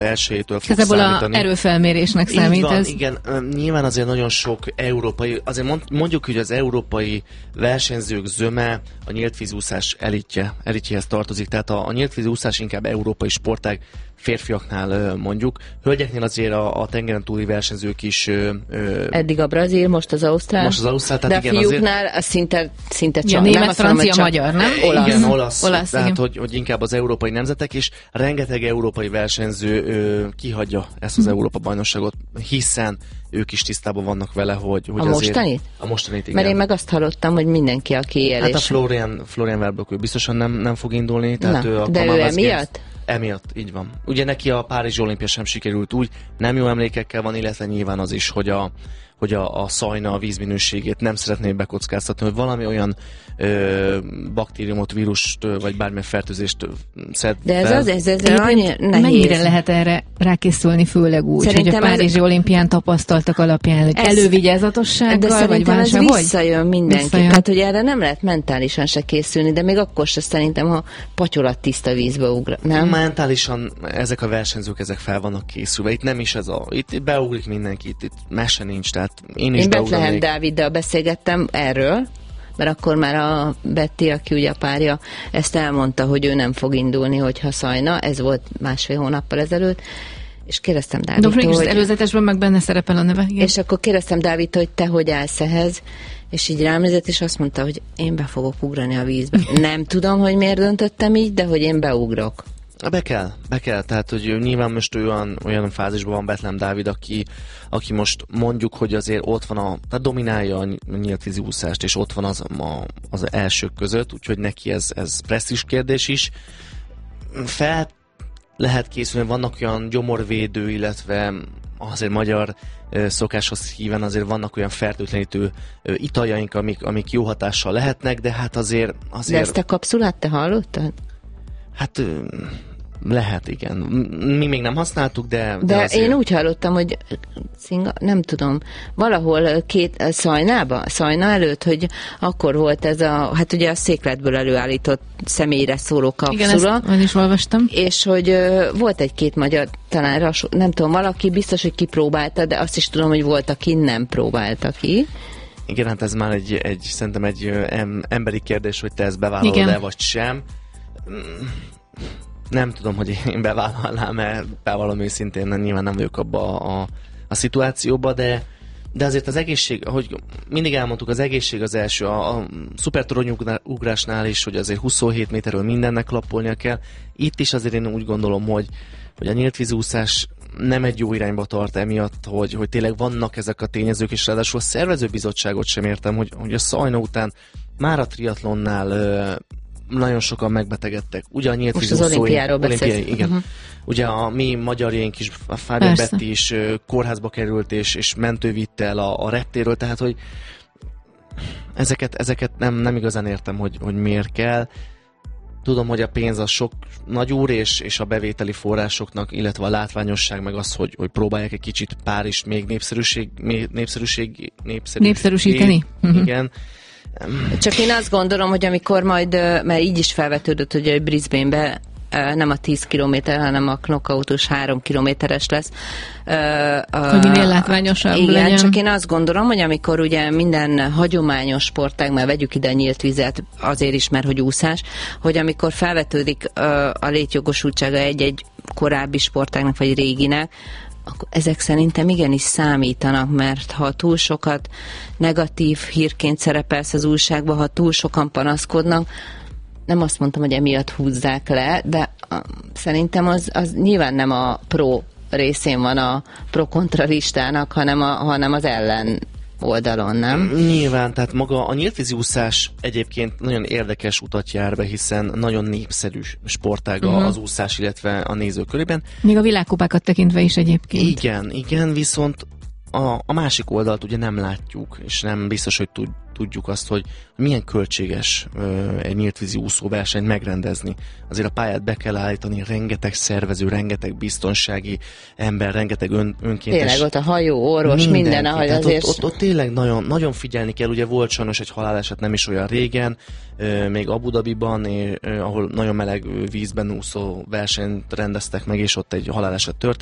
elsőjétől fog Igazából számítani. A erőfelmérésnek számít így van, ez. Igen, nyilván azért nagyon sok európai, azért mondjuk, hogy az európai versenyzők zöme a nyíltvízúszás elitjehez tartozik, tehát a nyíltvízúszás inkább európai sportág, férfiaknál mondjuk. Hölgyeknél azért a tengeren túli versenyzők is... Eddig a brazil, most az ausztrál. Tehát de igen, a fiúknál szinte csak. Ja, német, francia, magyar, nem? Olasz. Igen, olasz tehát, igen. hogy inkább az európai nemzetek is. Rengeteg európai versenyző kihagyja ezt az Európa-bajnokságot, hiszen ők is tisztában vannak vele, hogy a mostanit? A mostanit, igen. Mert én meg azt hallottam, hogy mindenki, aki él. Hát a Florian Verblok, ő biztosan nem fog indulni. Tehát de ő emiatt? Emiatt, így van. Ugye neki a Párizsi olimpia sem sikerült úgy, nem jó emlékekkel van, illetve nyilván az is, hogy a szajna, a vízminőségét nem szeretné bekockáztatni, hogy valami olyan baktériumot, vírust, vagy bármilyen fertőzést szed. De ez annyira nehéz. Mennyire lehet erre rákészülni, főleg úgy, szerintem hogy a Párizsi olimpián tapasztaltak alapján, hogy elővigyázatossággal, vagy válság, ez visszajön mindenki. Tehát, hogy erre nem lehet mentálisan se készülni, de még akkor se szerintem, ha patyolat tiszta vízbe ugra, nem? Mentálisan ezek a versenyzők, ezek fel vannak készülve. Itt nem is ez itt beugrik mindenki, itt mese nincs, tehát én Bethlehem Dáviddal beszélgettem erről, mert akkor már a Betty, aki ugye a párja, ezt elmondta, hogy ő nem fog indulni, hogyha szajna, ez volt 1,5 hónappal ezelőtt, és kérdeztem Dávidtól, hogy... előzetesben meg benne szerepel a neve. Igen. És akkor kérdeztem Dávidtól, hogy te hogy állsz ehhez, és így rám nézett, és azt mondta, hogy én be fogok ugrani a vízbe. Nem tudom, hogy miért döntöttem így, de hogy én beugrok. Be kell, tehát hogy nyilván most olyan fázisban van Bethlehem Dávid, aki most mondjuk, hogy azért ott van tehát dominálja a nyíltvízi úszást, és ott van az elsők között, úgyhogy neki ez presztízs kérdés is. Fel lehet készülni, vannak olyan gyomorvédő, illetve azért magyar szokáshoz híven azért vannak olyan fertőtlenítő italjaink, amik jó hatással lehetnek, de hát azért... De ezt a kapszulát te hallottad? Hát... Lehet, igen. Mi még nem használtuk, de azért... én úgy hallottam, hogy nem tudom, valahol Szajna előtt, hogy akkor volt ez hát ugye a székletből előállított személyre szóló kapszula. Igen, ezt is olvastam. És hogy volt egy-két magyar, talán nem tudom, valaki biztos, hogy kipróbálta, de azt is tudom, hogy volt, aki nem próbálta ki. Igen, hát ez már szerintem egy emberi kérdés, hogy te ezt bevállalod-e, vagy sem. Nem tudom, hogy én bevállalnám, mert bevallom őszintén, nyilván nem vagyok abba a szituációba, de azért az egészség, hogy mindig elmondtuk, az egészség az első, a szupertoronyugrásnál is, hogy azért 27 méterről mindennek lappolnia kell. Itt is azért én úgy gondolom, hogy a nyíltvízúszás nem egy jó irányba tart emiatt, hogy tényleg vannak ezek a tényezők, és ráadásul a szervezőbizottságot sem értem, hogy a Szajna után már a triatlonnál nagyon sokan megbetegedtek. Ugye a most az olimpiáról beszélsz. Igen. Ugye a mi magyarjaink is, a Fábián Betty is kórházba került, és mentő vitte el a reptéről, tehát hogy ezeket nem igazán értem, hogy miért kell. Tudom, hogy a pénz az sok nagy úr, és a bevételi forrásoknak, illetve a látványosság meg az, hogy próbálják egy kicsit Párizst még népszerűsíteni. Igen. Csak én azt gondolom, hogy amikor majd, mert így is felvetődött, hogy a Brisbane-be nem a 10 kilométer, hanem a knockoutos 3 kilométeres lesz. Hogy minél látványosabb igen, legyen. Csak én azt gondolom, hogy amikor ugye minden hagyományos sportág, mert vegyük ide a nyílt vizet, azért is, mert hogy úszás, hogy amikor felvetődik a létjogosultsága egy korábbi sportágnak, vagy réginek, akkor ezek szerintem igenis számítanak, mert ha túl sokat negatív hírként szerepelsz az újságban, ha túl sokan panaszkodnak, nem azt mondtam, hogy emiatt húzzák le, de szerintem az nyilván nem a pro részén van a pro-kontra listának, hanem az ellen oldalon, nem? Nyilván, tehát maga a nyíltvízi úszás egyébként nagyon érdekes utat jár be, hiszen nagyon népszerű sportága az úszás, illetve a nézők körében. Még a világkupákat tekintve is egyébként. Igen, viszont a másik oldalt ugye nem látjuk, és nem biztos, hogy tudjuk azt, hogy milyen költséges egy nyíltvízi úszóversenyt megrendezni. Azért a pályát be kell állítani, rengeteg szervező, rengeteg biztonsági ember, rengeteg önkéntes. Tényleg ott a hajó, orvos, minden, ahogy azért... Ott tényleg nagyon, nagyon figyelni kell, ugye volt sajnos egy haláleset nem is olyan régen, még Abu Dhabiban, ahol nagyon meleg vízben úszó versenyt rendeztek meg, és ott egy haláleset történt.